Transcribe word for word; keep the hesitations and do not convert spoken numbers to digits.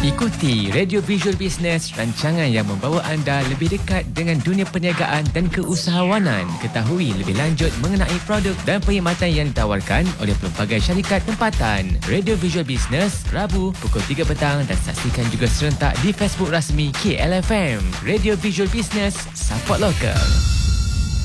Ikuti Radio Visual Business, rancangan yang membawa anda lebih dekat dengan dunia perniagaan dan keusahawanan. Ketahui lebih lanjut mengenai produk dan perkhidmatan yang ditawarkan oleh pelbagai syarikat tempatan. Radio Visual Business, Rabu pukul tiga petang dan saksikan juga serentak di Facebook rasmi K L F M. Radio Visual Business, support lokal.